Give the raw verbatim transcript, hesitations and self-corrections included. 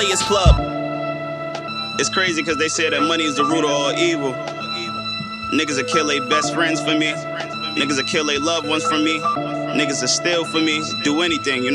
It's club. It's crazy because they say that money is the root of all evil. Niggas will kill their best friends for me. Niggas will kill their loved ones for me. Niggas will steal for me. Do anything, you know.